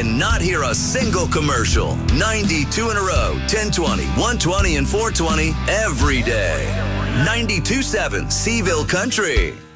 and not hear a single commercial. 92 in a row, 1020, 120, and 420 every day. 92.7 Seaville Country.